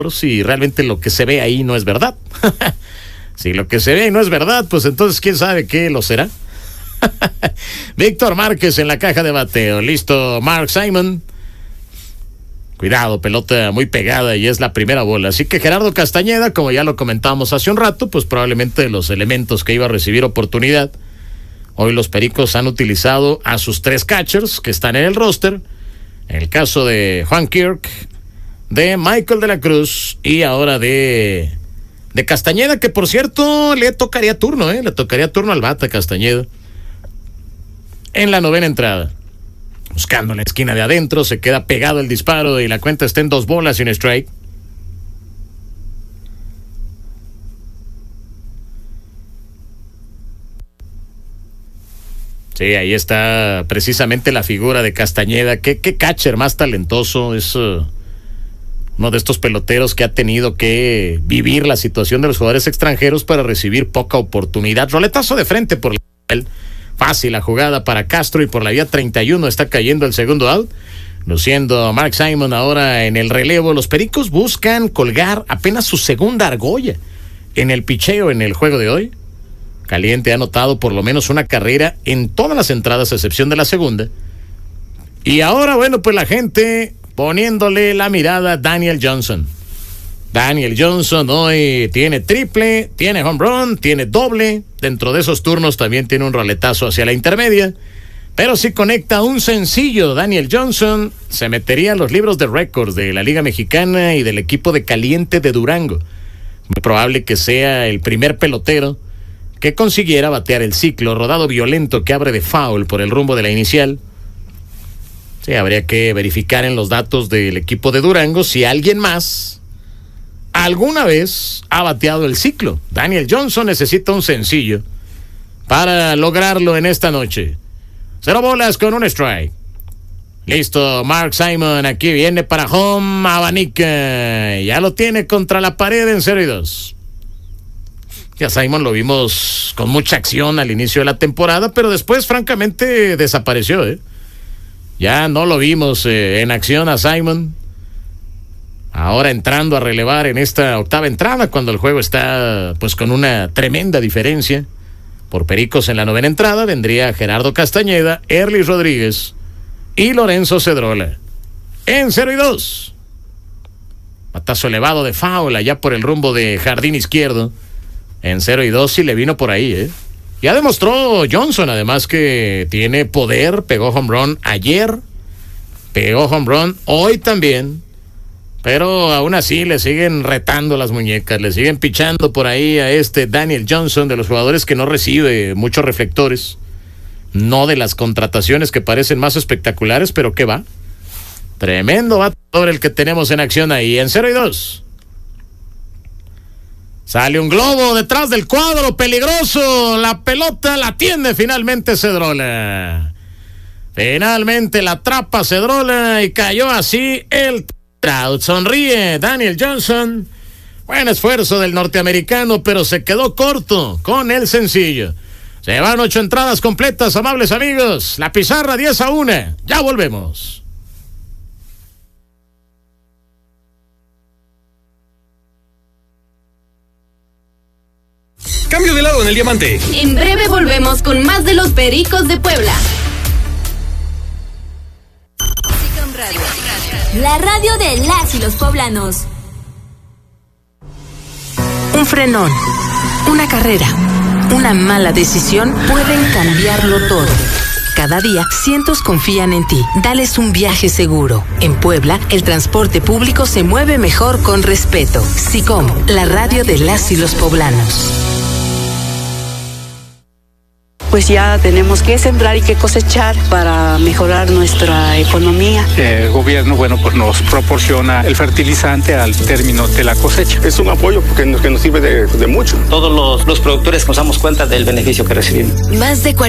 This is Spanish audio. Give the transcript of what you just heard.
si realmente lo que se ve ahí no es verdad. Si lo que se ve no es verdad, pues entonces quién sabe qué lo será. Víctor Márquez en la caja de bateo. Listo, Mark Simon. Cuidado, pelota muy pegada y es la primera bola. Así que Gerardo Castañeda, como ya lo comentábamos hace un rato, pues probablemente los elementos que iba a recibir oportunidad. Hoy los Pericos han utilizado a sus 3 catchers que están en el roster. En el caso de Juan Kirk, de Michael de la Cruz y ahora de Castañeda, que por cierto le tocaría turno, le tocaría turno al bate Castañeda. En la 9ª entrada. Buscando la esquina de adentro, se queda pegado el disparo y la cuenta está en 2 bolas y un strike. Sí, ahí está precisamente la figura de Castañeda. Qué catcher más talentoso. Es uno de estos peloteros que ha tenido que vivir la situación de los jugadores extranjeros para recibir poca oportunidad. Roletazo de frente por él. Fácil la jugada para Castro y por la vía 31 está cayendo el segundo out. Luciendo Mark Simon ahora en el relevo. Los Pericos buscan colgar apenas su segunda argolla en el picheo en el juego de hoy. Caliente ha anotado por lo menos una carrera en todas las entradas a excepción de la segunda. Y ahora, bueno, pues la gente poniéndole la mirada a Daniel Johnson. Daniel Johnson hoy tiene triple, tiene home run, tiene doble. Dentro de esos turnos también tiene un roletazo hacia la intermedia. Pero si conecta un sencillo, Daniel Johnson se metería en los libros de récords de la Liga Mexicana y del equipo de Caliente de Durango. Muy probable que sea el primer pelotero que consiguiera batear el ciclo rodado violento que abre de foul por el rumbo de la inicial. Sí, habría que verificar en los datos del equipo de Durango si alguien más alguna vez ha bateado el ciclo. Daniel Johnson necesita un sencillo para lograrlo en esta noche. 0 bolas con un strike. Listo, Mark Simon aquí viene para home, abanica. Ya lo tiene contra la pared en 0-2. Ya Simon lo vimos con mucha acción al inicio de la temporada, pero después francamente desapareció. Ya no lo vimos en acción a Simon. Ahora entrando a relevar en esta 8ª entrada, cuando el juego está pues con una tremenda diferencia. Por Pericos en la 9ª entrada vendría Gerardo Castañeda, Erlis Rodríguez y Lorenzo Cedrola. En 0-2. Batazo elevado de foul allá por el rumbo de jardín izquierdo. En 0-2 y le vino por ahí, Ya demostró Johnson además que tiene poder. Pegó home run ayer. Pegó home run hoy también. Pero aún así le siguen retando las muñecas, le siguen pichando por ahí a Daniel Johnson, de los jugadores que no recibe muchos reflectores. No de las contrataciones que parecen más espectaculares, pero ¿qué va? Tremendo bateador el que tenemos en acción ahí, en 0-2. Sale un globo detrás del cuadro, peligroso. La pelota la tiene finalmente Cedrola. Finalmente la atrapa Cedrola y cayó así el out. Sonríe Daniel Johnson. Buen esfuerzo del norteamericano, pero se quedó corto con el sencillo. Se van 8 entradas completas, amables amigos. La pizarra 10-1. Ya volvemos. Cambio de lado en el diamante. En breve volvemos con más de los Pericos de Puebla. La radio de las y los poblanos. Un frenón, una carrera, una mala decisión pueden cambiarlo todo. Cada día, cientos confían en ti. Dales un viaje seguro. En Puebla, el transporte público se mueve mejor con respeto. SICOM, la radio de las y los poblanos. Pues ya tenemos que sembrar y que cosechar para mejorar nuestra economía. El gobierno, pues nos proporciona el fertilizante al término de la cosecha. Es un apoyo porque nos sirve de mucho. Todos los productores nos damos cuenta del beneficio que recibimos. Más de 40